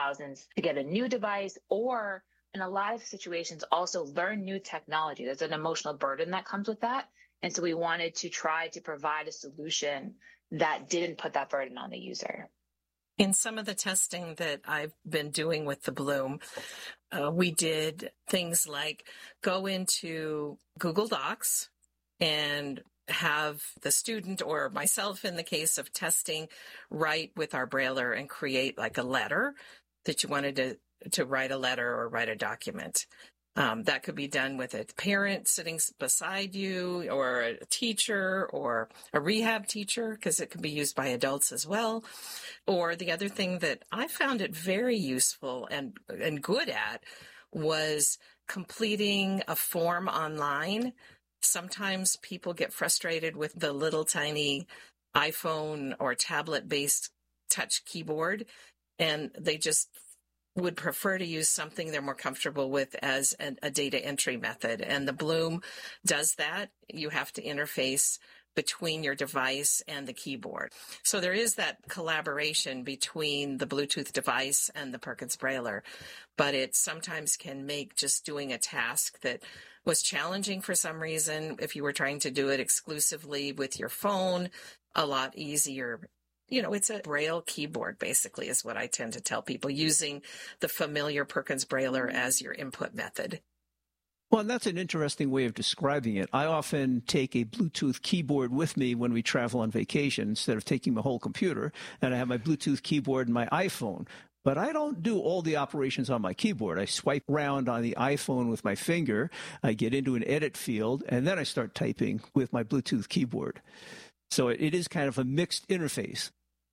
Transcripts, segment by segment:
thousands to get a new device, or in a lot of situations also learn new technology. There's an emotional burden that comes with that. And so we wanted to try to provide a solution that didn't put that burden on the user. In some of the testing that I've been doing with the Bloom, we did things like go into Google Docs and have the student, or myself in the case of testing, write with our Brailler and create like a letter that you wanted to write a letter or write a document. That could be done with a parent sitting beside you, or a teacher, or a rehab teacher, because it can be used by adults as well. Or the other thing that I found it very useful and good at was completing a form online. Sometimes people get frustrated with the little tiny iPhone or tablet-based touch keyboard, and they just would prefer to use something they're more comfortable with as a data entry method. And the Bloom does that. You have to interface between your device and the keyboard. So there is that collaboration between the Bluetooth device and the Perkins Brailler, but it sometimes can make just doing a task that was challenging for some reason, if you were trying to do it exclusively with your phone, a lot easier. You know, it's a Braille keyboard, basically, is what I tend to tell people, using the familiar Perkins Brailler as your input method. Well, and that's an interesting way of describing it. I often take a Bluetooth keyboard with me when we travel on vacation instead of taking my whole computer, and I have my Bluetooth keyboard and my iPhone. But I don't do all the operations on my keyboard. I swipe around on the iPhone with my finger, I get into an edit field, and then I start typing with my Bluetooth keyboard. So it is kind of a mixed interface.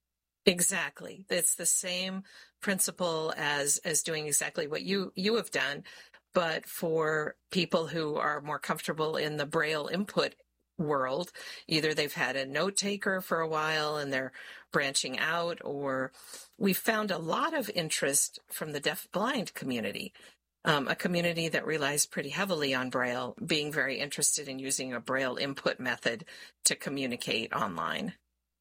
Exactly. It's the same principle as doing exactly what you have done, but for people who are more comfortable in the Braille input world, either they've had a note taker for a while and they're branching out, or we found a lot of interest from the deaf-blind community, a community that relies pretty heavily on Braille, being very interested in using a Braille input method to communicate online.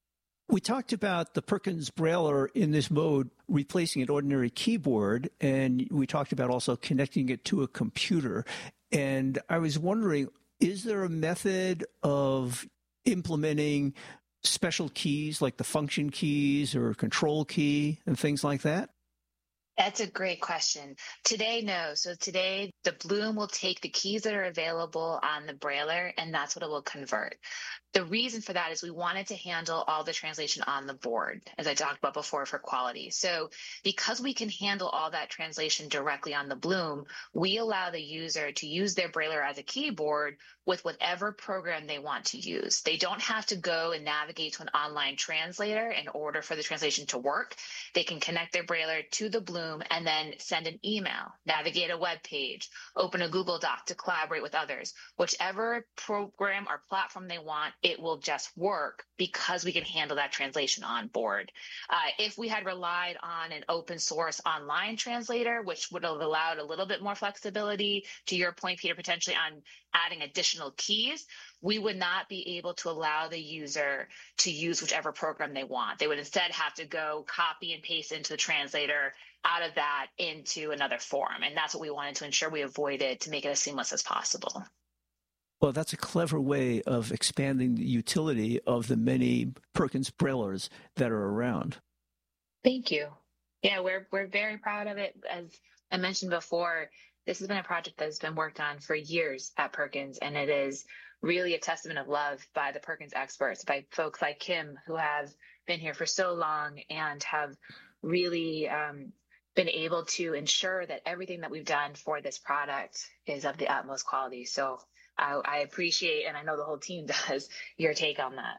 We talked about the Perkins Brailler in this mode replacing an ordinary keyboard, and we talked about also connecting it to a computer. And I was wondering, is there a method of implementing special keys like the function keys or control key and things like that? That's a great question. Today, no. So today, the Bloom will take the keys that are available on the Brailler, and that's what it will convert. The reason for that is we wanted to handle all the translation on the board, as I talked about before, for quality. So because we can handle all that translation directly on the Bloom, we allow the user to use their Brailler as a keyboard with whatever program they want to use. They don't have to go and navigate to an online translator in order for the translation to work. They can connect their Brailler to the Bloom and then send an email, navigate a web page, open a Google Doc to collaborate with others. Whichever program or platform they want, it will just work because we can handle that translation on board. If we had relied on an open source online translator, which would have allowed a little bit more flexibility, to your point, Peter, potentially on adding additional keys, we would not be able to allow the user to use whichever program they want. They would instead have to go copy and paste into the translator out of that into another form. And that's what we wanted to ensure we avoided, to make it as seamless as possible. Well, that's a clever way of expanding the utility of the many Perkins Braillers that are around. Thank you. Yeah, we're very proud of it. As I mentioned before, this has been a project that has been worked on for years at Perkins, and it is really a testament of love by the Perkins experts, by folks like Kim, who have been here for so long and have really been able to ensure that everything that we've done for this product is of the utmost quality. So I appreciate, and I know the whole team does, your take on that.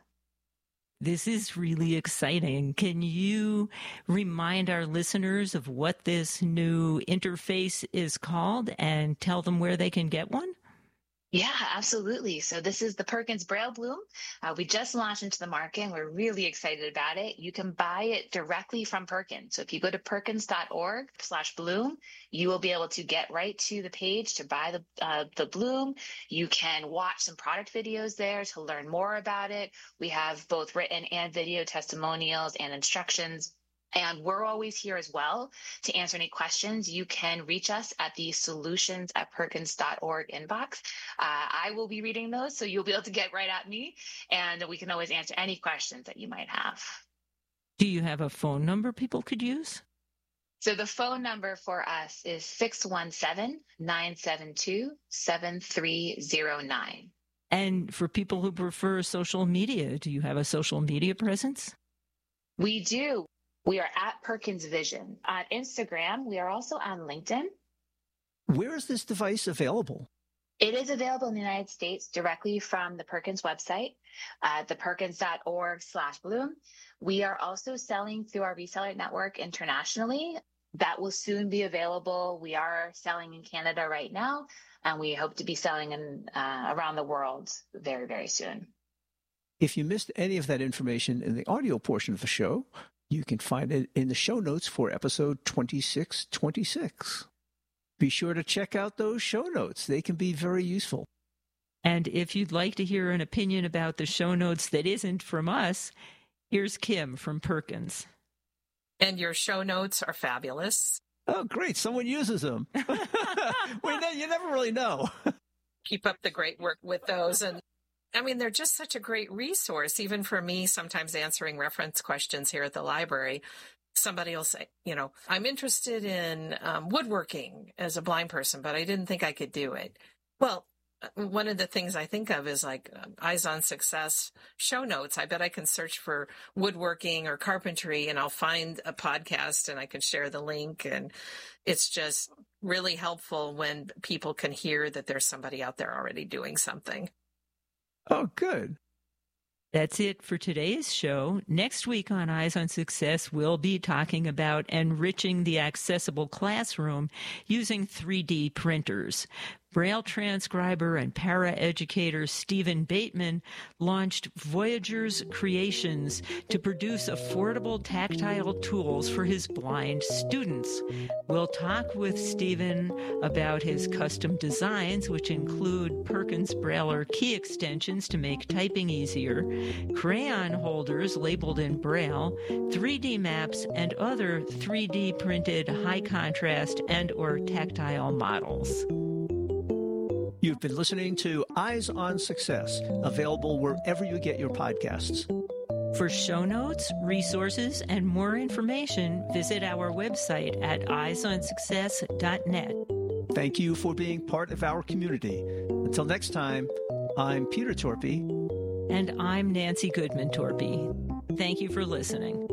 This is really exciting. Can you remind our listeners of what this new interface is called and tell them where they can get one? Yeah, absolutely. So this is the Perkins Braille Bloom. We just launched into the market, and we're really excited about it. You can buy it directly from Perkins. So if you go to perkins.org/Bloom, you will be able to get right to the page to buy the Bloom. You can watch some product videos there to learn more about it. We have both written and video testimonials and instructions And we're always here as well to answer any questions. You can reach us at the solutions@perkins.org inbox. I will be reading those, so you'll be able to get right at me, and we can always answer any questions that you might have. Do you have a phone number people could use? So the phone number for us is 617-972-7309. And for people who prefer social media, do you have a social media presence? We do. We are at Perkins Vision. On Instagram, we are also on LinkedIn. Where is this device available? It is available in the United States directly from the Perkins website, theperkins.org/Bloom. We are also selling through our reseller network internationally. That will soon be available. We are selling in Canada right now, and we hope to be selling around the world very, very soon. If you missed any of that information in the audio portion of the show, you can find it in the show notes for episode 2626. Be sure to check out those show notes. They can be very useful. And if you'd like to hear an opinion about the show notes that isn't from us, here's Kim from Perkins. And your show notes are fabulous. Oh, great. Someone uses them. You never really know. Keep up the great work with those. And I mean, they're just such a great resource, even for me, sometimes answering reference questions here at the library. Somebody will say, I'm interested in woodworking as a blind person, but I didn't think I could do it. Well, one of the things I think of is like Eyes on Success show notes. I bet I can search for woodworking or carpentry and I'll find a podcast and I can share the link. And it's just really helpful when people can hear that there's somebody out there already doing something. Oh, good. That's it for today's show. Next week on Eyes on Success, we'll be talking about enriching the accessible classroom using 3D printers. Braille transcriber and paraeducator Stephen Bateman launched Voyager's Creations to produce affordable tactile tools for his blind students. We'll talk with Stephen about his custom designs, which include Perkins Brailler key extensions to make typing easier, crayon holders labeled in Braille, 3D maps, and other 3D printed high contrast and or tactile models. You've been listening to Eyes on Success, available wherever you get your podcasts. For show notes, resources, and more information, visit our website at eyesonsuccess.net. Thank you for being part of our community. Until next time, I'm Peter Torpy. And I'm Nancy Goodman Torpy. Thank you for listening.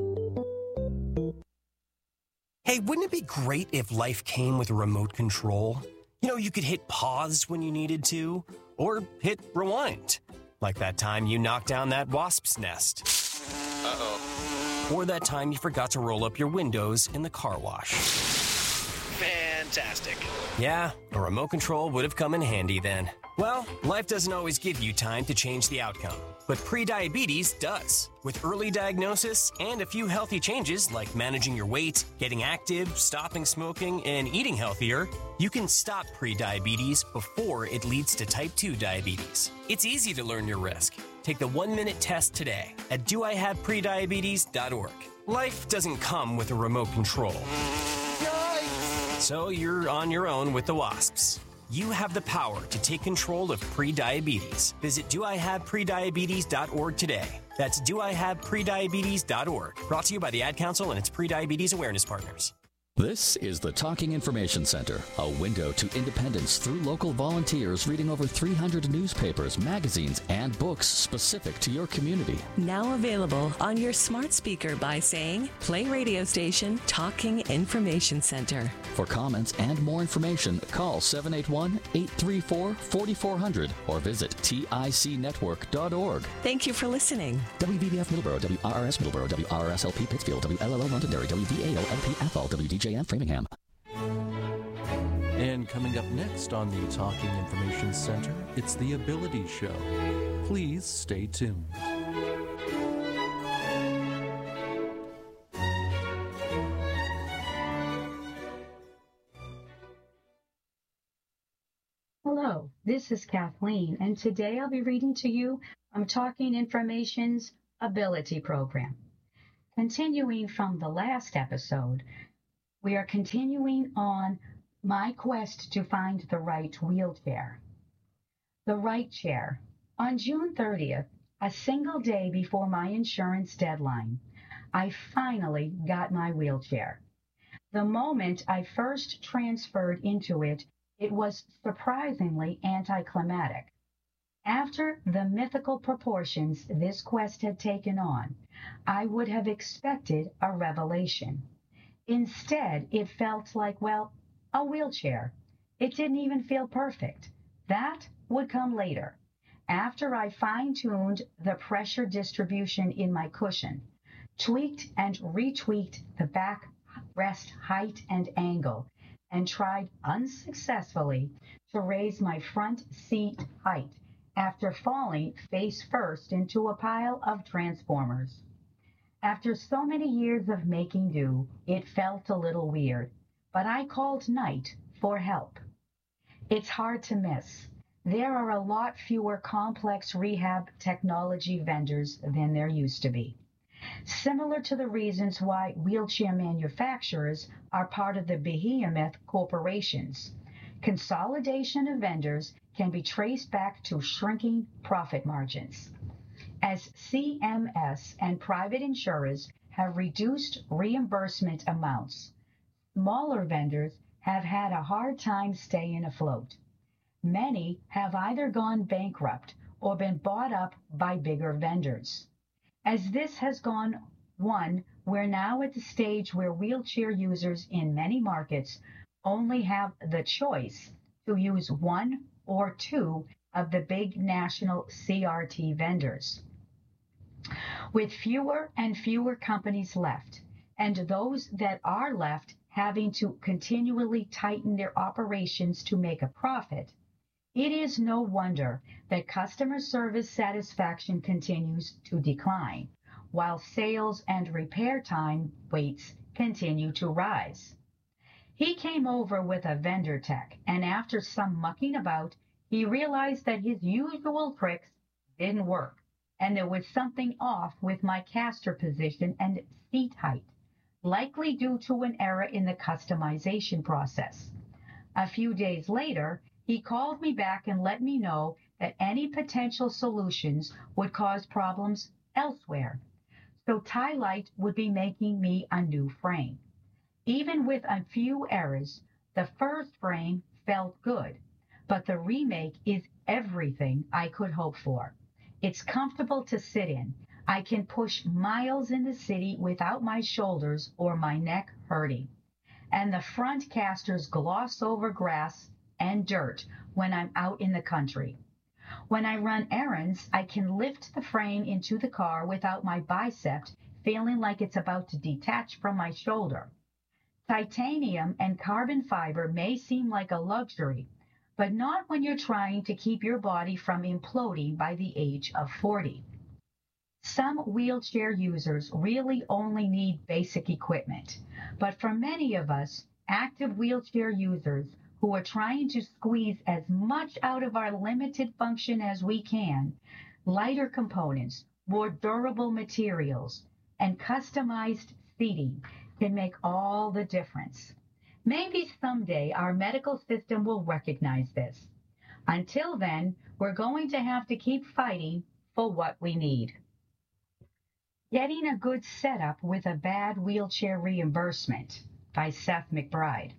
Hey, wouldn't it be great if life came with a remote control? You could hit pause when you needed to, or hit rewind. Like that time you knocked down that wasp's nest. Uh-oh. Or that time you forgot to roll up your windows in the car wash. Fantastic. Yeah, a remote control would have come in handy then. Well, life doesn't always give you time to change the outcome, but prediabetes does. With early diagnosis and a few healthy changes like managing your weight, getting active, stopping smoking, and eating healthier, you can stop prediabetes before it leads to type 2 diabetes. It's easy to learn your risk. Take the 1-minute test today at doihaveprediabetes.org. Life doesn't come with a remote control. So you're on your own with the wasps. You have the power to take control of prediabetes. Visit doihaveprediabetes.org today. That's doihaveprediabetes.org. Brought to you by the Ad Council and its prediabetes awareness partners. This is the Talking Information Center, a window to independence through local volunteers reading over 300 newspapers, magazines, and books specific to your community. Now available on your smart speaker by saying, play radio station Talking Information Center. For comments and more information, call 781-834-4400 or visit ticnetwork.org. Thank you for listening. WVBF Middleborough, WRRS Middleborough, WRSLP Pittsfield, WLLO Londonderry, WVAO LP Athol, WDJM Framingham. And coming up next on the Talking Information Center, it's the Ability Show. Please stay tuned. Hello, this is Kathleen, and today I'll be reading to you from Talking Information's Ability Program. continuing from the last episode, we are continuing on my quest to find the right wheelchair. The right chair. On June 30th, a single day before my insurance deadline, I finally got my wheelchair. The moment I first transferred into it, it was surprisingly anticlimactic. After the mythical proportions this quest had taken on, I would have expected a revelation. Instead, it felt like, well, a wheelchair. It didn't even feel perfect. That would come later, after I fine-tuned the pressure distribution in my cushion, tweaked and retweaked the backrest height and angle, and tried unsuccessfully to raise my front seat height after falling face first into a pile of transformers. After so many years of making do, it felt a little weird, but I called Knight for help. It's hard to miss. There are a lot fewer complex rehab technology vendors than there used to be. Similar to the reasons why wheelchair manufacturers are part of the behemoth corporations, consolidation of vendors can be traced back to shrinking profit margins. As CMS and private insurers have reduced reimbursement amounts, smaller vendors have had a hard time staying afloat. Many have either gone bankrupt or been bought up by bigger vendors. As this has gone on, we're now at the stage where wheelchair users in many markets only have the choice to use one or two of the big national CRT vendors. With fewer and fewer companies left, and those that are left having to continually tighten their operations to make a profit, it is no wonder that customer service satisfaction continues to decline, while sales and repair time waits continue to rise. He came over with a vendor tech, and after some mucking about, he realized that his usual tricks didn't work, and there was something off with my caster position and seat height, likely due to an error in the customization process. A few days later, he called me back and let me know that any potential solutions would cause problems elsewhere, so Tylite would be making me a new frame. Even with a few errors, the first frame felt good, but the remake is everything I could hope for. It's comfortable to sit in. I can push miles in the city without my shoulders or my neck hurting. And the front casters gloss over grass and dirt when I'm out in the country. When I run errands, I can lift the frame into the car without my bicep feeling like it's about to detach from my shoulder. Titanium and carbon fiber may seem like a luxury, but not when you're trying to keep your body from imploding by the age of 40. Some wheelchair users really only need basic equipment, but for many of us, active wheelchair users who are trying to squeeze as much out of our limited function as we can, lighter components, more durable materials, and customized seating can make all the difference. Maybe someday our medical system will recognize this. Until then, we're going to have to keep fighting for what we need. Getting a good setup with a bad wheelchair reimbursement by Seth McBride.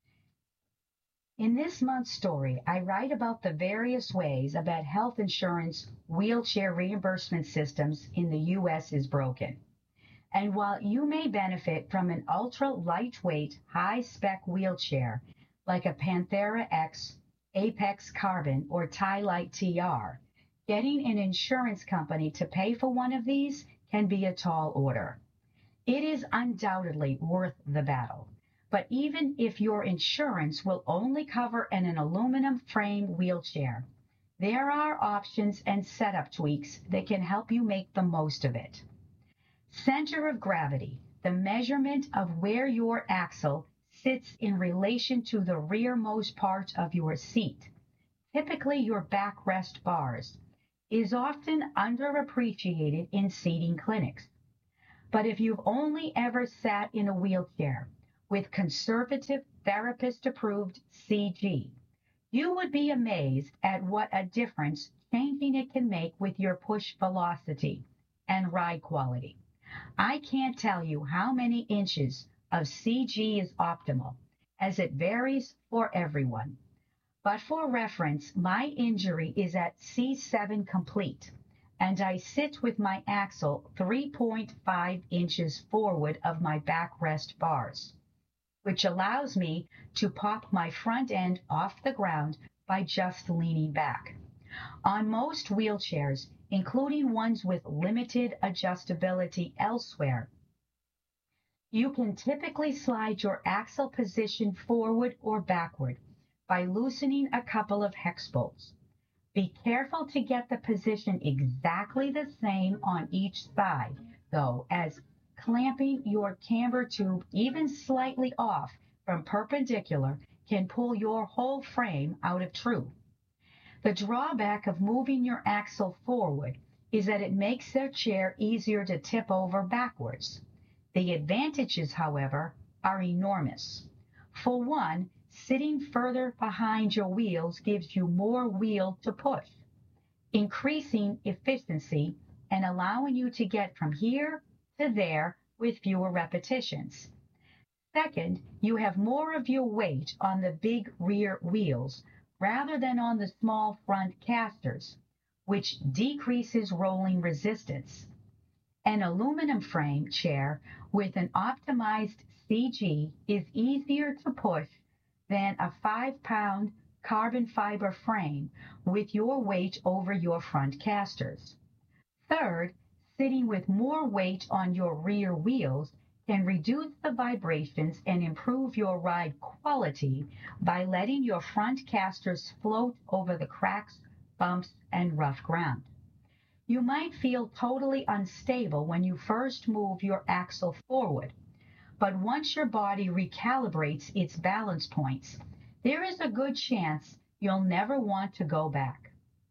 In this month's story, I write about the various ways a bad health insurance wheelchair reimbursement systems in the U.S. is broken. And while you may benefit from an ultra-lightweight, high-spec wheelchair like a Panthera X, Apex Carbon, or Tylite TR, getting an insurance company to pay for one of these can be a tall order. It is undoubtedly worth the battle. But even if your insurance will only cover an aluminum frame wheelchair, there are options and setup tweaks that can help you make the most of it. Center of gravity, the measurement of where your axle sits in relation to the rearmost part of your seat, typically your backrest bars, is often underappreciated in seating clinics. But if you've only ever sat in a wheelchair with conservative therapist-approved CG, you would be amazed at what a difference changing it can make with your push velocity and ride quality. I can't tell you how many inches of CG is optimal, as it varies for everyone. But for reference, my injury is at C7 complete, and I sit with my axle 3.5 inches forward of my backrest bars, which allows me to pop my front end off the ground by just leaning back. On most wheelchairs, including ones with limited adjustability elsewhere, you can typically slide your axle position forward or backward by loosening a couple of hex bolts. Be careful to get the position exactly the same on each side, though, as clamping your camber tube even slightly off from perpendicular can pull your whole frame out of true. The drawback of moving your axle forward is that it makes the chair easier to tip over backwards. The advantages, however, are enormous. For one, sitting further behind your wheels gives you more wheel to push, increasing efficiency and allowing you to get from here to there with fewer repetitions. Second, you have more of your weight on the big rear wheels rather than on the small front casters, which decreases rolling resistance. An aluminum frame chair with an optimized CG is easier to push than a 5-pound carbon fiber frame with your weight over your front casters. Third, sitting with more weight on your rear wheels can reduce the vibrations and improve your ride quality by letting your front casters float over the cracks, bumps, and rough ground. You might feel totally unstable when you first move your axle forward, but once your body recalibrates its balance points, there is a good chance you'll never want to go back.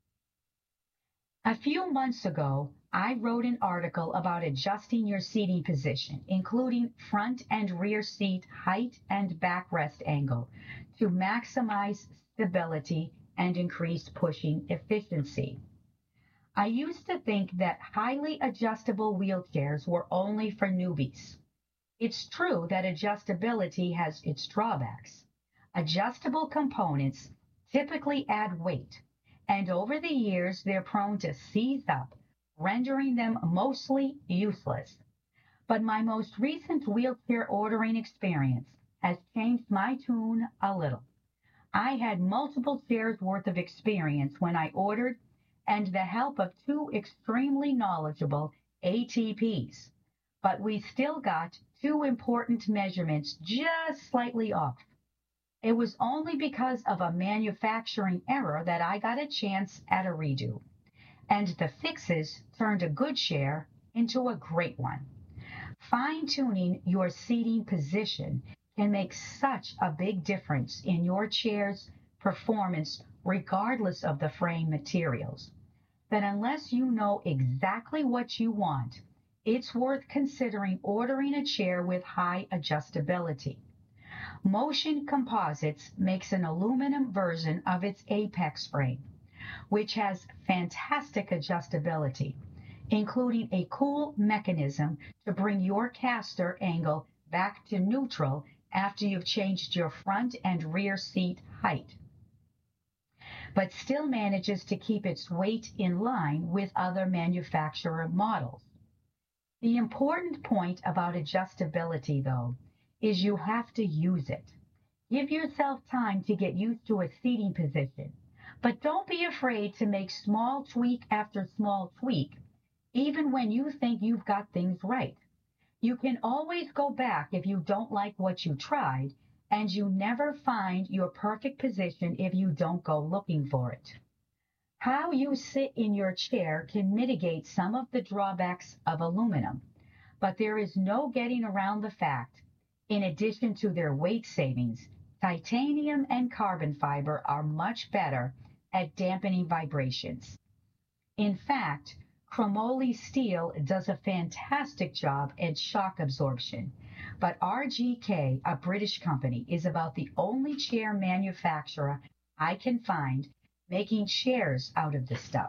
A few months ago, I wrote an article about adjusting your seating position, including front and rear seat height and backrest angle, to maximize stability and increase pushing efficiency. I used to think that highly adjustable wheelchairs were only for newbies. It's true that adjustability has its drawbacks. Adjustable components typically add weight, and over the years they're prone to seize up, rendering them mostly useless. But my most recent wheelchair ordering experience has changed my tune a little. I had multiple chairs worth of experience when I ordered, and the help of 2 extremely knowledgeable ATPs, but we still got 2 important measurements just slightly off. It was only because of a manufacturing error that I got a chance at a redo, and the fixes turned a good chair into a great one. Fine-tuning your seating position can make such a big difference in your chair's performance regardless of the frame materials, that unless you know exactly what you want, it's worth considering ordering a chair with high adjustability. Motion Composites makes an aluminum version of its Apex frame, which has fantastic adjustability, including a cool mechanism to bring your caster angle back to neutral after you've changed your front and rear seat height, but still manages to keep its weight in line with other manufacturer models. The important point about adjustability, though, is you have to use it. Give yourself time to get used to a seating position, but don't be afraid to make small tweak after small tweak, even when you think you've got things right. You can always go back if you don't like what you tried, and you never find your perfect position if you don't go looking for it. How you sit in your chair can mitigate some of the drawbacks of aluminum, but there is no getting around the fact, in addition to their weight savings, titanium and carbon fiber are much better at dampening vibrations. In fact, Chromoly steel does a fantastic job at shock absorption, but RGK, a British company, is about the only chair manufacturer I can find making chairs out of this stuff.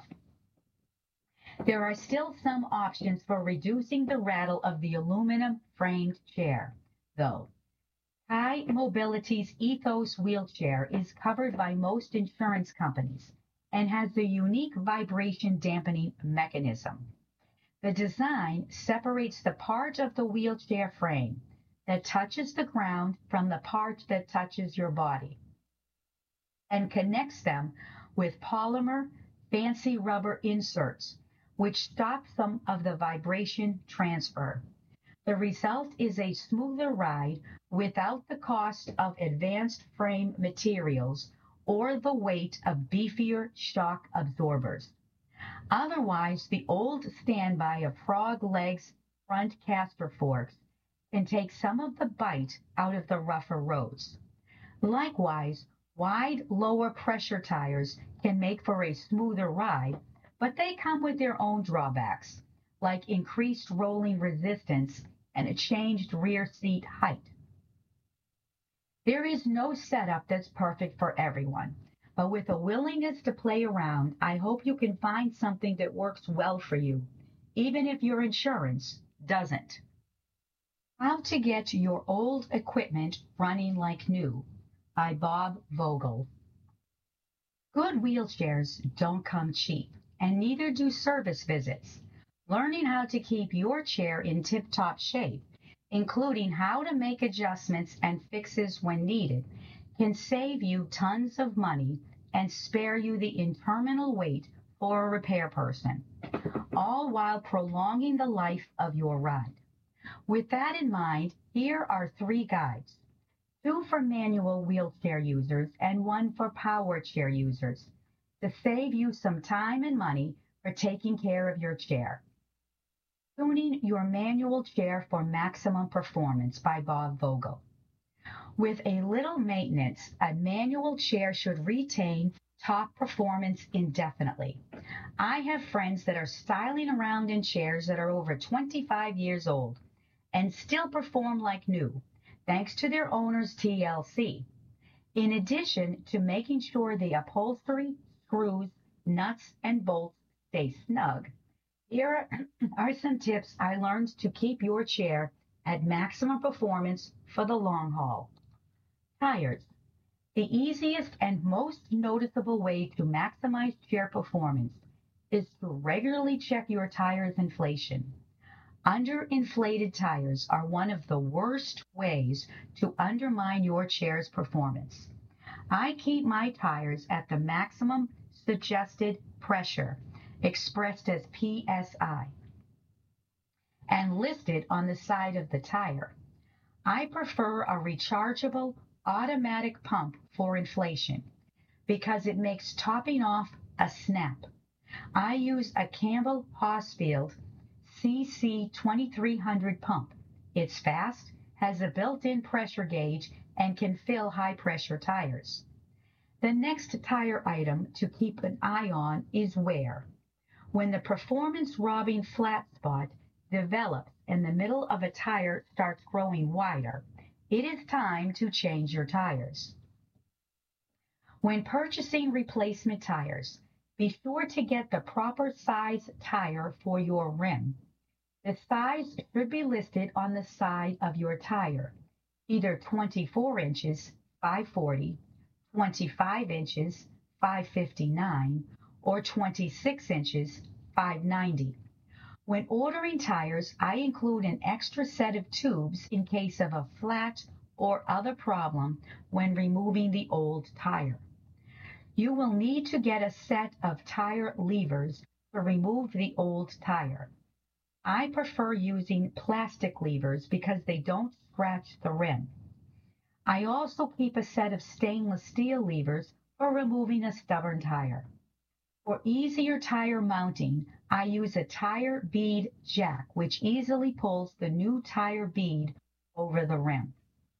There are still some options for reducing the rattle of the aluminum framed chair, though. Thai Mobility's Ethos wheelchair is covered by most insurance companies and has a unique vibration dampening mechanism. The design separates the part of the wheelchair frame that touches the ground from the part that touches your body and connects them with polymer fancy rubber inserts, which stop some of the vibration transfer. The result is a smoother ride without the cost of advanced frame materials or the weight of beefier shock absorbers. Otherwise, the old standby of frog legs front caster forks can take some of the bite out of the rougher roads. Likewise, wide lower pressure tires can make for a smoother ride, but they come with their own drawbacks, like increased rolling resistance and a changed rear seat height. There is no setup that's perfect for everyone, but with a willingness to play around, I hope you can find something that works well for you, even if your insurance doesn't. How to Get Your Old Equipment Running Like New by Bob Vogel. Good wheelchairs don't come cheap, and neither do service visits. Learning how to keep your chair in tip-top shape, including how to make adjustments and fixes when needed, can save you tons of money and spare you the interminable wait for a repair person, all while prolonging the life of your ride. With that in mind, here are 3 guides, 2 for manual wheelchair users and 1 for power chair users, to save you some time and money for taking care of your chair. Tuning Your Manual Chair for Maximum Performance by Bob Vogel. With a little maintenance, a manual chair should retain top performance indefinitely. I have friends that are styling around in chairs that are over 25 years old and still perform like new, thanks to their owner's TLC. In addition to making sure the upholstery, screws, nuts, and bolts stay snug, here are some tips I learned to keep your chair at maximum performance for the long haul. Tires. The easiest and most noticeable way to maximize chair performance is to regularly check your tires' inflation. Underinflated tires are one of the worst ways to undermine your chair's performance. I keep my tires at the maximum suggested pressure, expressed as PSI, and listed on the side of the tire. I prefer a rechargeable automatic pump for inflation because it makes topping off a snap. I use a Campbell Hausfield CC 2300 pump. It's fast, has a built-in pressure gauge, and can fill high-pressure tires. The next tire item to keep an eye on is wear. When the performance-robbing flat spot develops and the middle of a tire starts growing wider, it is time to change your tires. When purchasing replacement tires, be sure to get the proper size tire for your rim. The size should be listed on the side of your tire, either 24 inches, 540, 25 inches, 559, or 26 inches, 590. When ordering tires, I include an extra set of tubes in case of a flat or other problem when removing the old tire. You will need to get a set of tire levers to remove the old tire. I prefer using plastic levers because they don't scratch the rim. I also keep a set of stainless steel levers for removing a stubborn tire. For easier tire mounting, I use a tire bead jack, which easily pulls the new tire bead over the rim.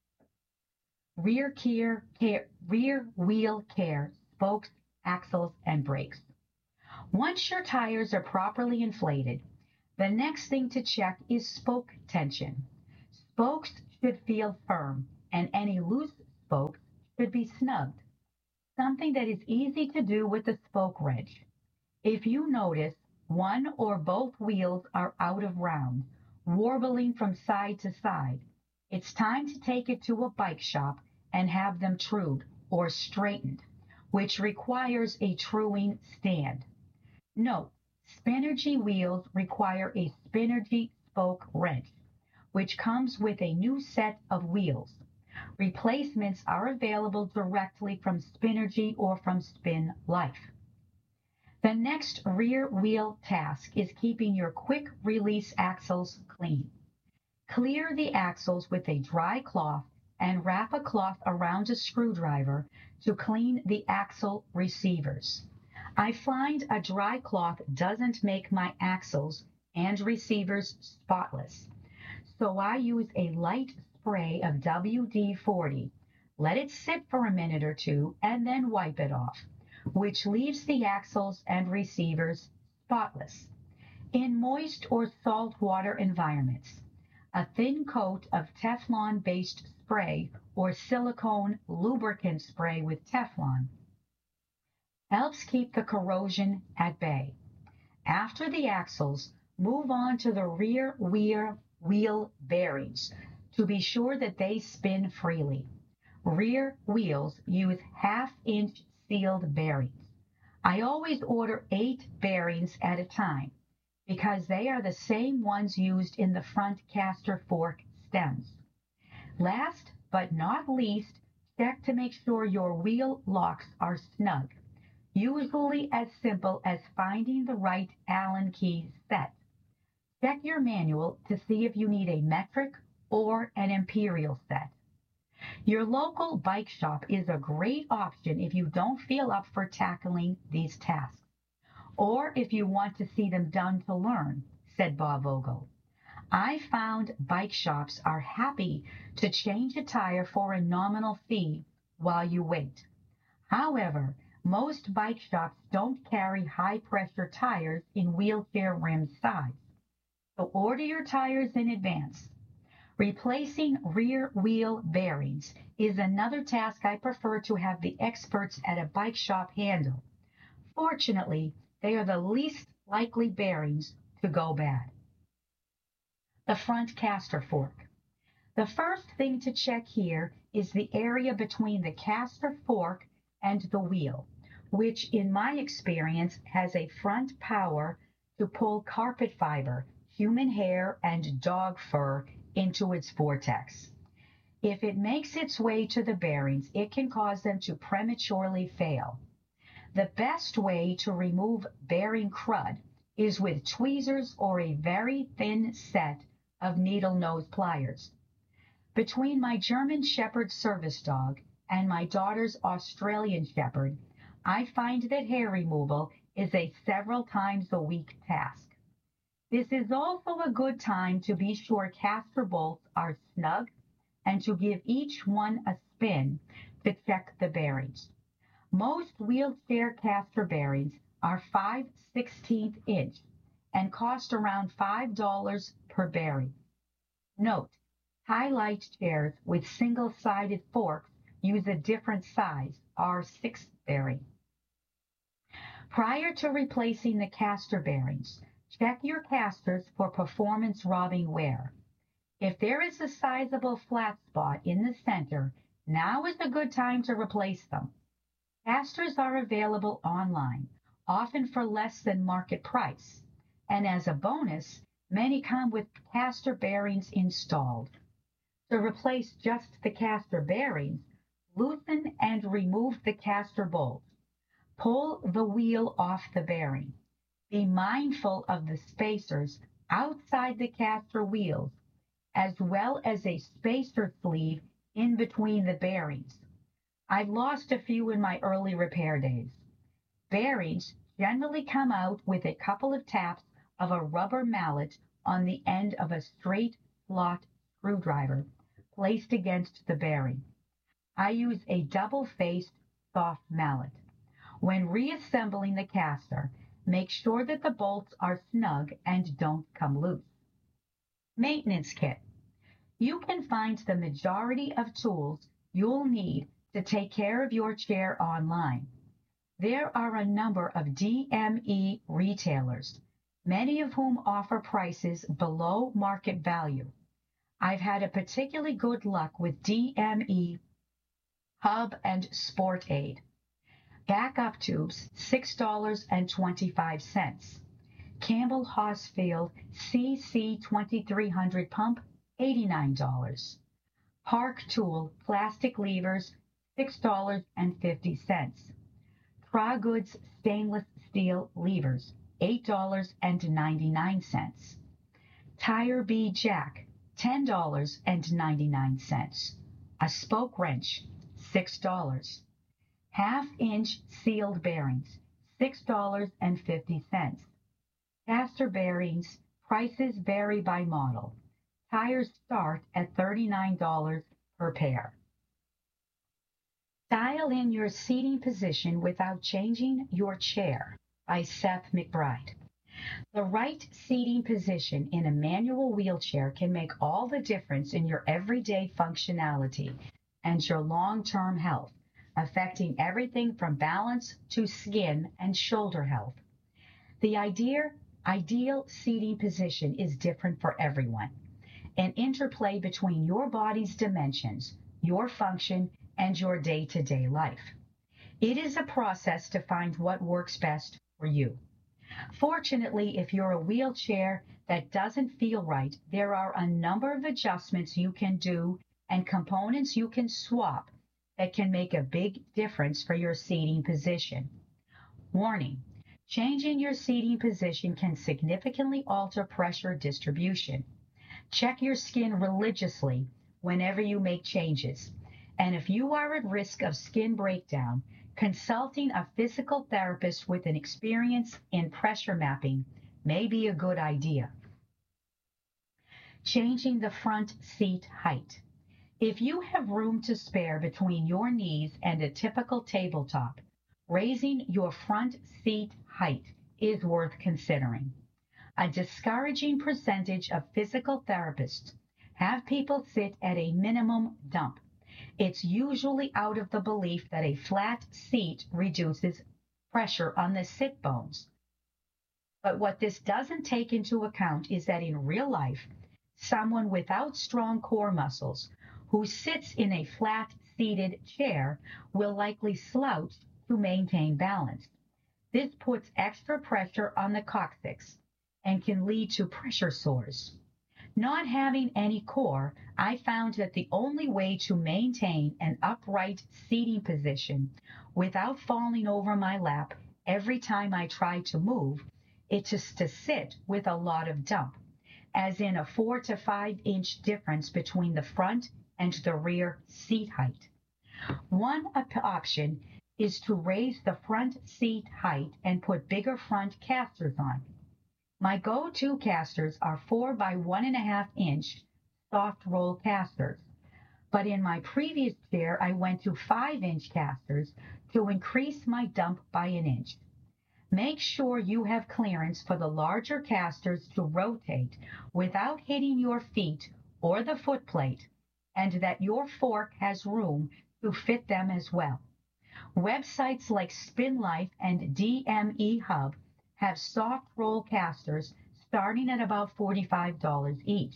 Rear wheel care, spokes, axles, and brakes. Once your tires are properly inflated, the next thing to check is spoke tension. Spokes should feel firm, and any loose spokes should be snugged, something that is easy to do with the spoke wrench. If you notice one or both wheels are out of round, warbling from side to side, it's time to take it to a bike shop and have them trued or straightened, which requires a truing stand. Note, Spinergy wheels require a Spinergy spoke wrench, which comes with a new set of wheels. Replacements are available directly from Spinergy or from Spin Life. The next rear wheel task is keeping your quick release axles clean. Clear the axles with a dry cloth and wrap a cloth around a screwdriver to clean the axle receivers. I find a dry cloth doesn't make my axles and receivers spotless, so I use a light spray of WD-40. Let it sit for a minute or two and then wipe it off, which leaves the axles and receivers spotless. In moist or saltwater environments, a thin coat of Teflon-based spray or silicone lubricant spray with Teflon helps keep the corrosion at bay. After the axles, move on to the rear wheel bearings to be sure that they spin freely. Rear wheels use half-inch sealed bearings. I always order 8 bearings at a time because they are the same ones used in the front caster fork stems. Last but not least, check to make sure your wheel locks are snug. Usually as simple as finding the right Allen key set. Check your manual to see if you need a metric or an imperial set. Your local bike shop is a great option if you don't feel up for tackling these tasks, or if you want to see them done to learn, said Bob Vogel. I found bike shops are happy to change a tire for a nominal fee while you wait. However, most bike shops don't carry high-pressure tires in wheelchair rim size, so order your tires in advance. Replacing rear wheel bearings is another task I prefer to have the experts at a bike shop handle. Fortunately, they are the least likely bearings to go bad. The front caster fork. The first thing to check here is the area between the caster fork and the wheel, which in my experience has a front power to pull carpet fiber, human hair, and dog fur into its vortex. If it makes its way to the bearings, it can cause them to prematurely fail. The best way to remove bearing crud is with tweezers or a very thin set of needle nose pliers. Between my German Shepherd service dog and my daughter's Australian Shepherd, I find that hair removal is a several times a week task. This is also a good time to be sure caster bolts are snug and to give each one a spin to check the bearings. Most wheelchair caster bearings are 5/16 inch and cost around $5 per bearing. Note, highlight chairs with single-sided forks use a different size, R6 bearing. Prior to replacing the caster bearings, check your casters for performance-robbing wear. If there is a sizable flat spot in the center, now is a good time to replace them. Casters are available online, often for less than market price, and as a bonus, many come with caster bearings installed. To replace just the caster bearings, loosen and remove the caster bolts. Pull the wheel off the bearing. Be mindful of the spacers outside the caster wheels, as well as a spacer sleeve in between the bearings. I've lost a few in my early repair days. Bearings generally come out with a couple of taps of a rubber mallet on the end of a straight slot screwdriver placed against the bearing. I use a double-faced soft mallet. When reassembling the caster, Make sure that the bolts are snug and don't come loose. Maintenance kit. You can find the majority of tools you'll need to take care of your chair online. There are a number of DME retailers, many of whom offer prices below market value. I've had a particularly good luck with DME, Hub, and Sport Aid. Backup tubes, $6.25. Campbell Hausfield CC2300 pump, $89. Park Tool plastic levers, $6.50. Tragoods stainless steel levers, $8.99. Tire Bee Jack, $10.99. A spoke wrench, $6. Half-inch sealed bearings, $6.50. Caster bearings, prices vary by model. Tires start at $39 per pair. Dial in your seating position without changing your chair by Seth McBride. The right seating position in a manual wheelchair can make all the difference in your everyday functionality and your long-term health, affecting everything from balance to skin and shoulder health. The ideal seating position is different for everyone. An interplay between your body's dimensions, your function, and your day-to-day life. It is a process to find what works best for you. Fortunately, if you're a wheelchair that doesn't feel right, there are a number of adjustments you can do and components you can swap that can make a big difference for your seating position. Warning: changing your seating position can significantly alter pressure distribution. Check your skin religiously whenever you make changes. And if you are at risk of skin breakdown, consulting a physical therapist with an experience in pressure mapping may be a good idea. Changing the front seat height. If you have room to spare between your knees and a typical tabletop, raising your front seat height is worth considering. A discouraging percentage of physical therapists have people sit at a minimum dump. It's usually out of the belief that a flat seat reduces pressure on the sit bones. But what this doesn't take into account is that in real life, someone without strong core muscles who sits in a flat-seated chair will likely slouch to maintain balance. This puts extra pressure on the coccyx and can lead to pressure sores. Not having any core, I found that the only way to maintain an upright seating position without falling over my lap every time I try to move is just to sit with a lot of dump, as in a 4 to 5 inch difference between the front and the rear seat height. One option is to raise the front seat height and put bigger front casters on. My go-to casters are 4 by 1.5 inch soft roll casters, but in my previous chair I went to 5 inch casters to increase my dump by an inch. Make sure you have clearance for the larger casters to rotate without hitting your feet or the foot plate, and that your fork has room to fit them as well. Websites like SpinLife and DME Hub have soft roll casters starting at about $45 each.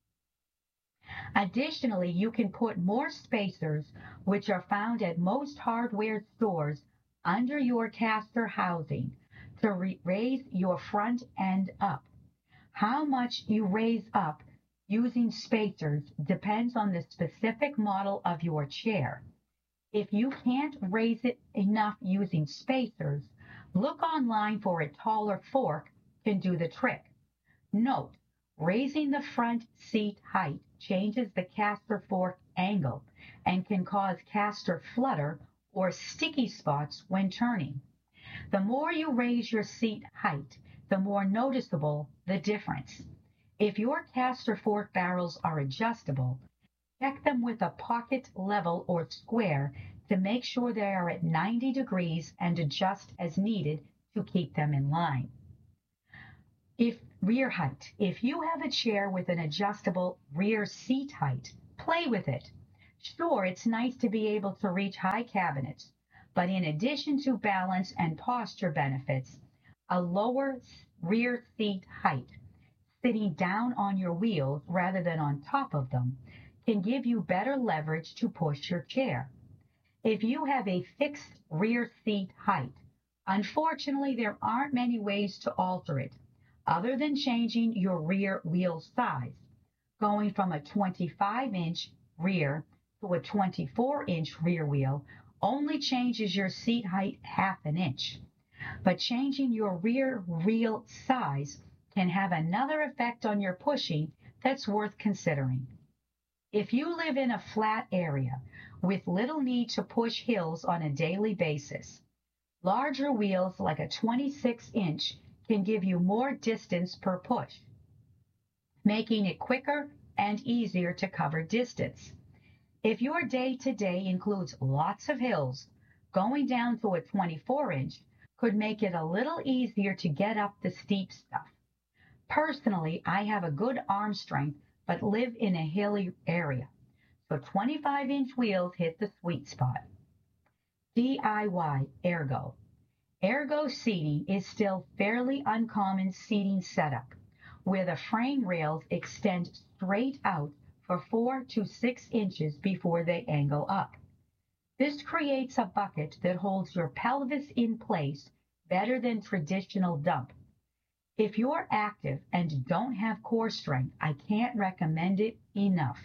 Additionally, you can put more spacers, which are found at most hardware stores, under your caster housing to raise your front end up. How much you raise up using spacers depends on the specific model of your chair. If you can't raise it enough using spacers, look online for a taller fork can do the trick. Note, raising the front seat height changes the caster fork angle and can cause caster flutter or sticky spots when turning. The more you raise your seat height, the more noticeable the difference. If your caster fork barrels are adjustable, check them with a pocket level or square to make sure they are at 90 degrees and adjust as needed to keep them in line. Rear height. If you have a chair with an adjustable rear seat height, play with it. Sure, it's nice to be able to reach high cabinets, but in addition to balance and posture benefits, a lower rear seat height, sitting down on your wheels rather than on top of them, can give you better leverage to push your chair. If you have a fixed rear seat height, unfortunately there aren't many ways to alter it, other than changing your rear wheel size, going from a 25-inch rear to a 24-inch rear wheel only changes your seat height half an inch. But changing your rear wheel size can have another effect on your pushing that's worth considering. If you live in a flat area with little need to push hills on a daily basis, larger wheels like a 26-inch can give you more distance per push, making it quicker and easier to cover distance. If your day-to-day includes lots of hills, going down to a 24-inch could make it a little easier to get up the steep stuff. Personally, I have a good arm strength but live in a hilly area, so 25-inch wheels hit the sweet spot. DIY Ergo. Ergo seating is still fairly uncommon seating setup, where the frame rails extend straight out for 4 to 6 inches before they angle up. This creates a bucket that holds your pelvis in place better than traditional dump. If you're active and don't have core strength, I can't recommend it enough.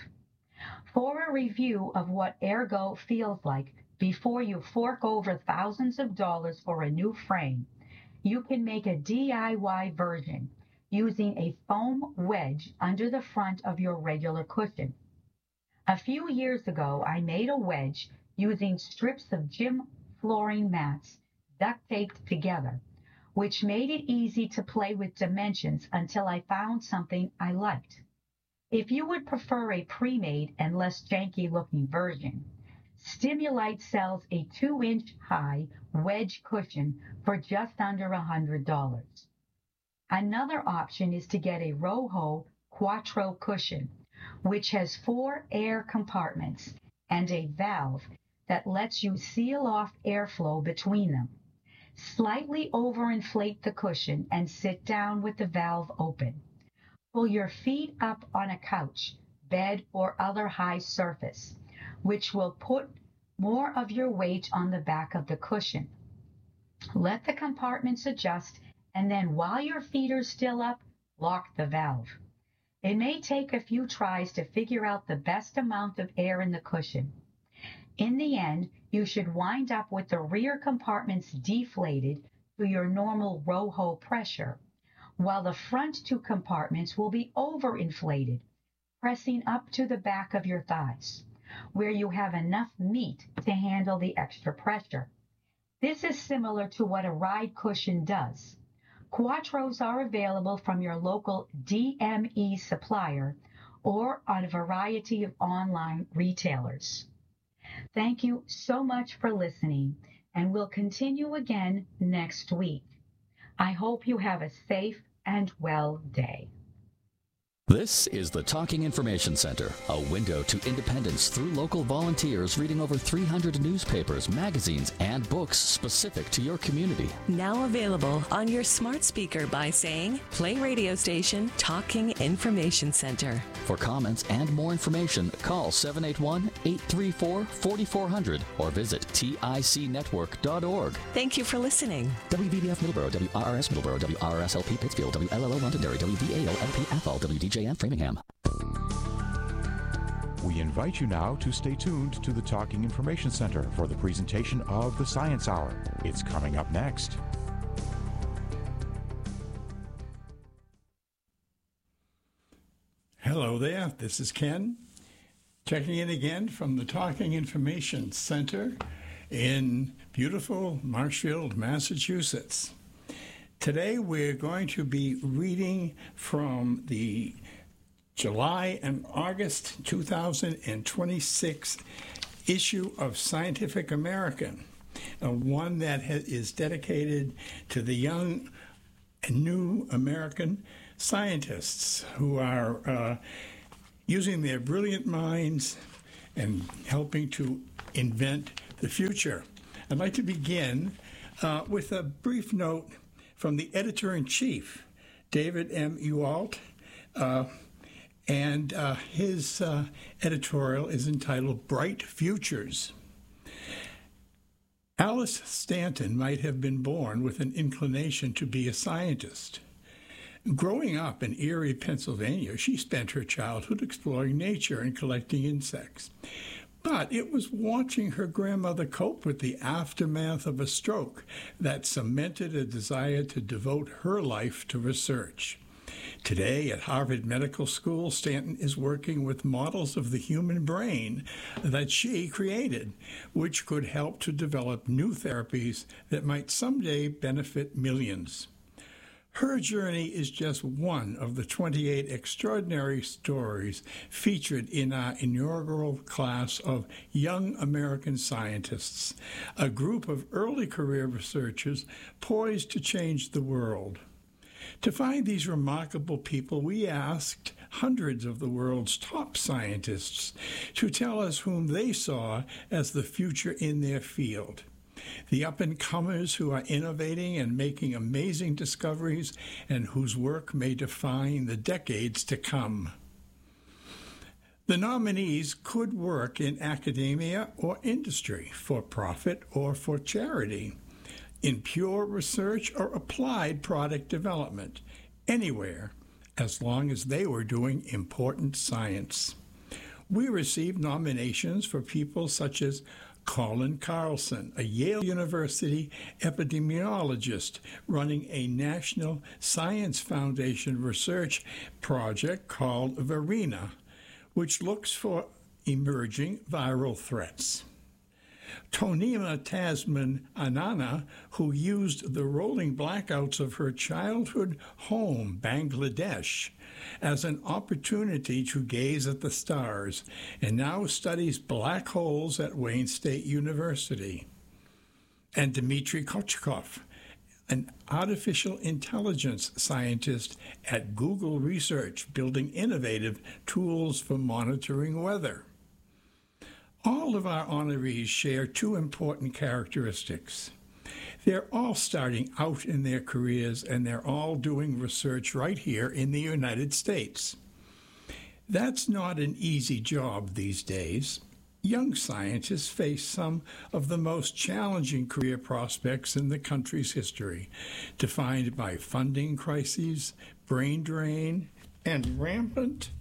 For a review of what Ergo feels like before you fork over thousands of dollars for a new frame, you can make a DIY version using a foam wedge under the front of your regular cushion. A few years ago, I made a wedge using strips of gym flooring mats duct taped together, which made it easy to play with dimensions until I found something I liked. If you would prefer a pre-made and less janky-looking version, Stimulite sells a 2-inch high wedge cushion for just under $100. Another option is to get a Roho Quattro cushion, which has 4 air compartments and a valve that lets you seal off airflow between them. Slightly overinflate the cushion and sit down with the valve open. Pull your feet up on a couch, bed, or other high surface, which will put more of your weight on the back of the cushion. Let the compartments adjust, and then while your feet are still up, lock the valve. It may take a few tries to figure out the best amount of air in the cushion. In the end, you should wind up with the rear compartments deflated to your normal Roho pressure, while the front 2 compartments will be overinflated, pressing up to the back of your thighs, where you have enough meat to handle the extra pressure. This is similar to what a ride cushion does. Quattros are available from your local DME supplier or on a variety of online retailers. Thank you so much for listening, and we'll continue again next week. I hope you have a safe and well day. This is the Talking Information Center, a window to independence through local volunteers reading over 300 newspapers, magazines, and books specific to your community. Now available on your smart speaker by saying, play radio station Talking Information Center. For comments and more information, call 781-834-4400 or visit ticnetwork.org. Thank you for listening. WVBF Middleborough, WRRS Middleborough, WRRS-LP Pittsfield, WLLO Londonderry, WVAO-LP Athol, WDJM Framingham. We invite you now to stay tuned to the Talking Information Center for the presentation of the Science Hour. It's coming up next. Hello there, this is Ken, checking in again from the Talking Information Center in beautiful Marshfield, Massachusetts. Today we're going to be reading from the July and August 2026 issue of Scientific American. one that is dedicated to the young and new American scientists who are using their brilliant minds and helping to invent the future. I'd like to begin with a brief note from the editor-in-chief, David M. Ewalt, and his editorial is entitled Bright Futures. Alice Stanton might have been born with an inclination to be a scientist. Growing up in Erie, Pennsylvania, she spent her childhood exploring nature and collecting insects. But it was watching her grandmother cope with the aftermath of a stroke that cemented a desire to devote her life to research. Today at Harvard Medical School, Stanton is working with models of the human brain that she created, which could help to develop new therapies that might someday benefit millions. Her journey is just one of the 28 extraordinary stories featured in our inaugural class of Young American Scientists, a group of early career researchers poised to change the world. To find these remarkable people, we asked hundreds of the world's top scientists to tell us whom they saw as the future in their field. The up-and-comers who are innovating and making amazing discoveries and whose work may define the decades to come. The nominees could work in academia or industry, for profit or for charity, in pure research or applied product development, anywhere, as long as they were doing important science. We received nominations for people such as Colin Carlson, a Yale University epidemiologist running a National Science Foundation research project called VARENA, which looks for emerging viral threats. Tonima Tasman Anana, who used the rolling blackouts of her childhood home, Bangladesh, as an opportunity to gaze at the stars, and now studies black holes at Wayne State University. And Dmitry Kochkov, an artificial intelligence scientist at Google Research, building innovative tools for monitoring weather. All of our honorees share two important characteristics. They're all starting out in their careers, and they're all doing research right here in the United States. That's not an easy job these days. Young scientists face some of the most challenging career prospects in the country's history, defined by funding crises, brain drain, and rampant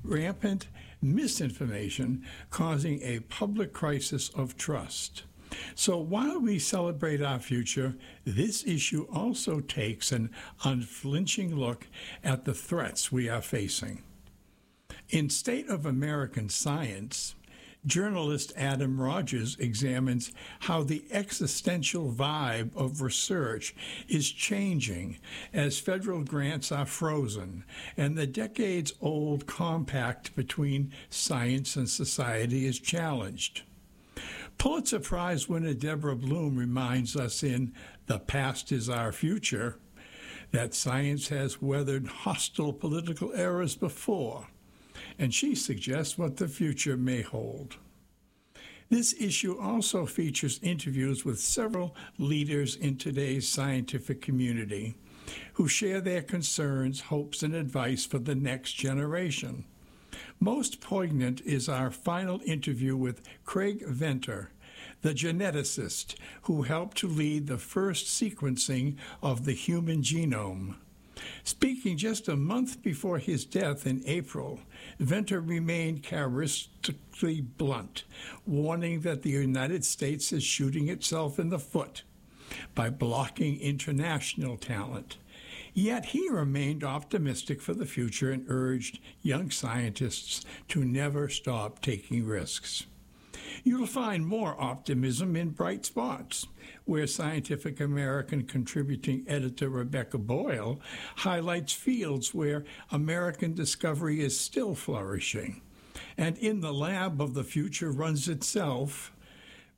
misinformation causing a public crisis of trust. So while we celebrate our future, this issue also takes an unflinching look at the threats we are facing. In State of American Science, journalist Adam Rogers examines how the existential vibe of research is changing as federal grants are frozen and the decades-old compact between science and society is challenged. Pulitzer Prize winner Deborah Bloom reminds us in The Past is Our Future that science has weathered hostile political eras before, and she suggests what the future may hold. This issue also features interviews with several leaders in today's scientific community who share their concerns, hopes, and advice for the next generation. Most poignant is our final interview with Craig Venter, the geneticist who helped to lead the first sequencing of the human genome. Speaking just a month before his death in April, Venter remained characteristically blunt, warning that the United States is shooting itself in the foot by blocking international talent. Yet he remained optimistic for the future and urged young scientists to never stop taking risks. You'll find more optimism in Bright Spots, where Scientific American contributing editor Rebecca Boyle highlights fields where American discovery is still flourishing. And In the Lab of the Future Runs Itself,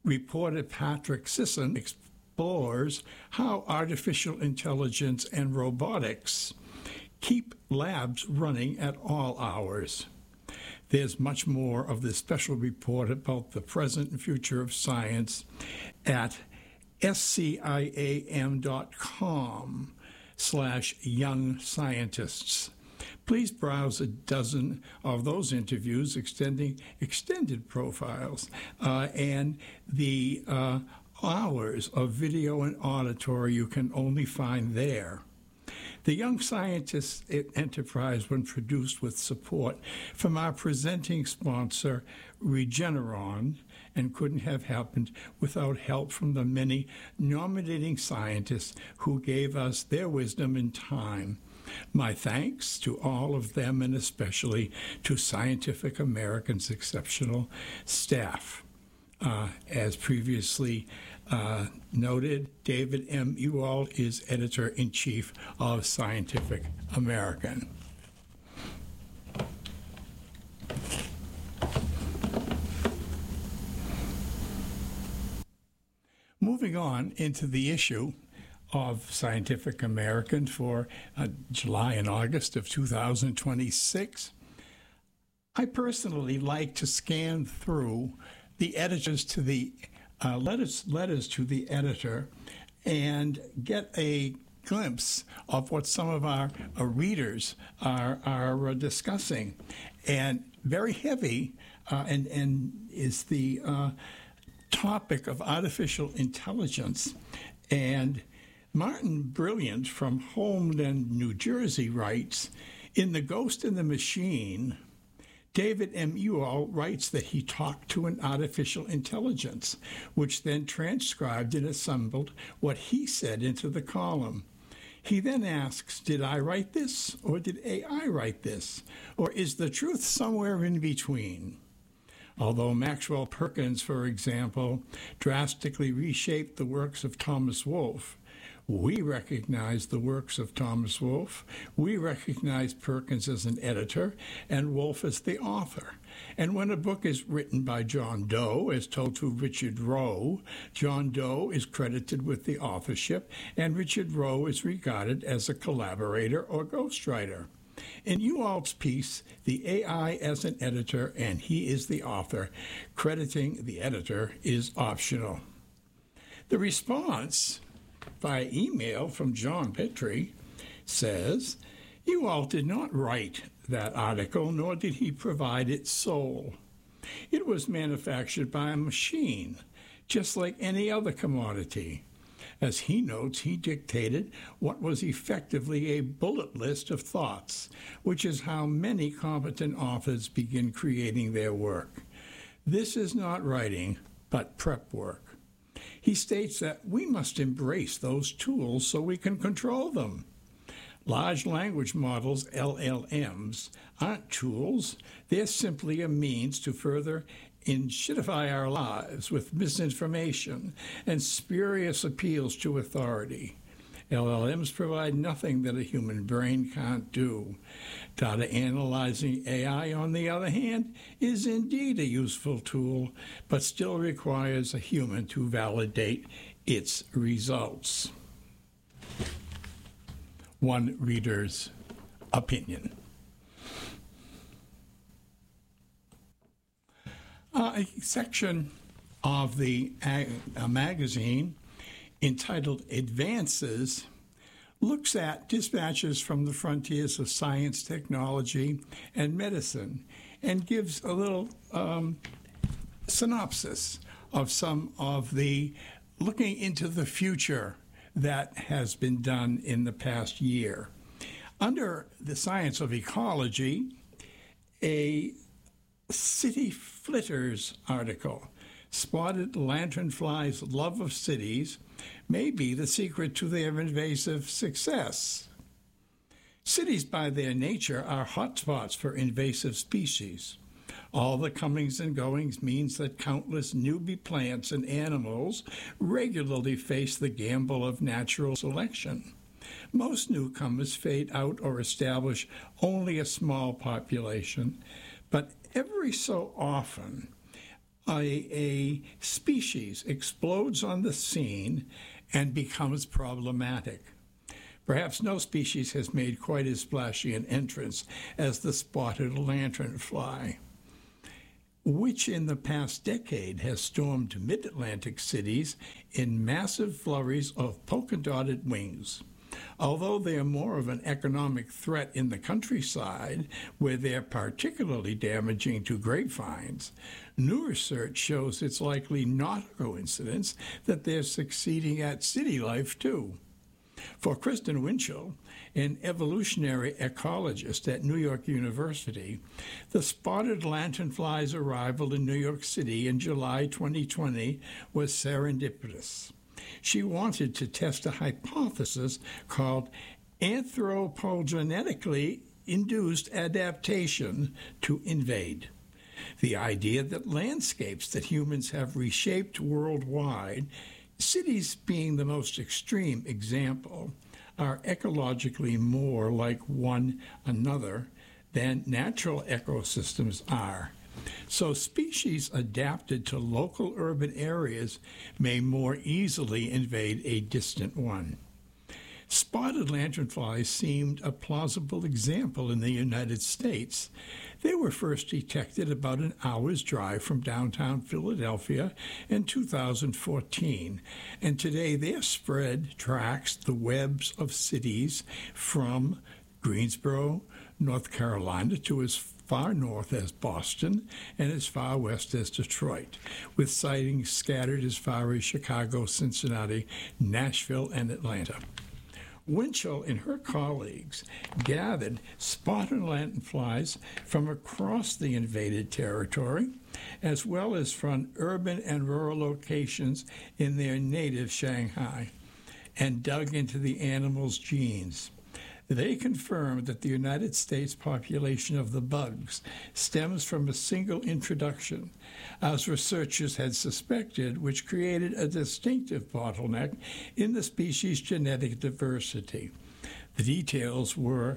Reporter Patrick Sisson explores how artificial intelligence and robotics keep labs running at all hours. There's much more of this special report about the present and future of science at sciam.com/young scientists. Please browse a dozen of those interviews, extended profiles, and the hours of video and auditory you can only find there. The Young Scientists enterprise was produced with support from our presenting sponsor, Regeneron, and couldn't have happened without help from the many nominating scientists who gave us their wisdom and time. My thanks to all of them, and especially to Scientific American's exceptional staff. As previously noted, David M. Ewald is Editor-in-Chief of Scientific American. Moving on into the issue of Scientific American for July and August of 2026, I personally like to scan through the editors to the letters to the editor and get a glimpse of what some of our readers are discussing. And very heavy and is the topic of artificial intelligence. And Martin Brilliant from Holmdel, New Jersey writes, in The Ghost in the Machine, David M. Ewald writes that he talked to an artificial intelligence, which then transcribed and assembled what he said into the column. He then asks, did I write this, or did AI write this, or is the truth somewhere in between? Although Maxwell Perkins, for example, drastically reshaped the works of Thomas Wolfe, we recognize the works of Thomas Wolfe. We recognize Perkins as an editor and Wolfe as the author. And when a book is written by John Doe, as told to Richard Rowe, John Doe is credited with the authorship, and Richard Rowe is regarded as a collaborator or ghostwriter. In Ewald's piece, the AI as an editor and he is the author, crediting the editor is optional. The response by email from John Petrie says, Ewald did not write that article, nor did he provide its soul. It was manufactured by a machine, just like any other commodity. As he notes, he dictated what was effectively a bullet list of thoughts, which is how many competent authors begin creating their work. This is not writing, but prep work. He states that we must embrace those tools so we can control them. Large language models, LLMs, aren't tools. They're simply a means to further inshitify our lives with misinformation and spurious appeals to authority. LLMs provide nothing that a human brain can't do. Data analyzing AI, on the other hand, is indeed a useful tool, but still requires a human to validate its results. One reader's opinion. A section of the magazine entitled Advances looks at dispatches from the frontiers of science, technology, and medicine, and gives a little synopsis of some of the looking into the future that has been done in the past year. Under the science of ecology, a City Flitters article, Spotted Lanternflies' Love of Cities may be the secret to their invasive success. Cities by their nature are hotspots for invasive species. All the comings and goings means that countless newbie plants and animals regularly face the gamble of natural selection. Most newcomers fade out or establish only a small population, but every so often, a species explodes on the scene and becomes problematic. Perhaps no species has made quite as splashy an entrance as the spotted lanternfly, which in the past decade has stormed mid-Atlantic cities in massive flurries of polka-dotted wings. Although they are more of an economic threat in the countryside, where they're particularly damaging to grapevines, new research shows it's likely not a coincidence that they're succeeding at city life, too. For Kristen Winchell, an evolutionary ecologist at New York University, the spotted lanternfly's arrival in New York City in July 2020 was serendipitous. She wanted to test a hypothesis called anthropogenetically induced adaptation to invade. The idea that landscapes that humans have reshaped worldwide, cities being the most extreme example, are ecologically more like one another than natural ecosystems are. So species adapted to local urban areas may more easily invade a distant one. Spotted lanternflies seemed a plausible example in the United States. They were first detected about an hour's drive from downtown Philadelphia in 2014, and today their spread tracks the webs of cities from Greensboro, North Carolina, to as far north as Boston and as far west as Detroit, with sightings scattered as far as Chicago, Cincinnati, Nashville, and Atlanta. Winchell and her colleagues gathered spotted lanternflies from across the invaded territory, as well as from urban and rural locations in their native Shanghai, and dug into the animals' genes. They confirmed that the United States population of the bugs stems from a single introduction, as researchers had suspected, which created a distinctive bottleneck in the species' genetic diversity. The details were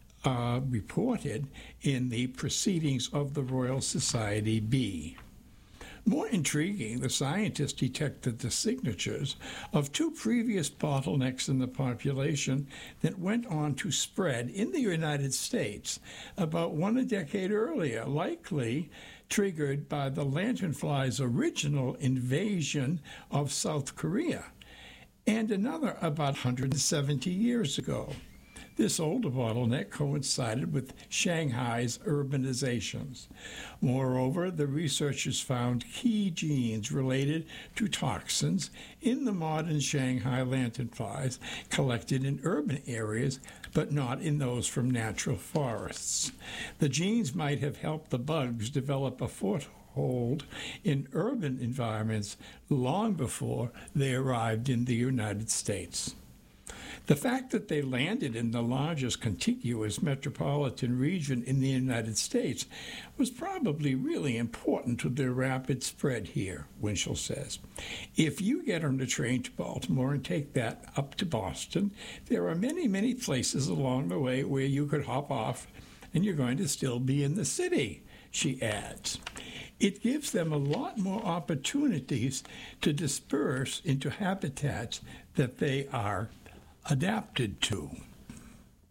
reported in the Proceedings of the Royal Society B. More intriguing, the scientists detected the signatures of two previous bottlenecks in the population that went on to spread in the United States about a decade earlier, likely triggered by the lanternfly's original invasion of South Korea, and another about 170 years ago. This older bottleneck coincided with Shanghai's urbanizations. Moreover, the researchers found key genes related to toxins in the modern Shanghai lanternflies collected in urban areas, but not in those from natural forests. The genes might have helped the bugs develop a foothold in urban environments long before they arrived in the United States. The fact that they landed in the largest contiguous metropolitan region in the United States was probably really important to their rapid spread here, Winchell says. If you get on the train to Baltimore and take that up to Boston, there are many, many places along the way where you could hop off and you're going to still be in the city, she adds. It gives them a lot more opportunities to disperse into habitats that they are adapted to.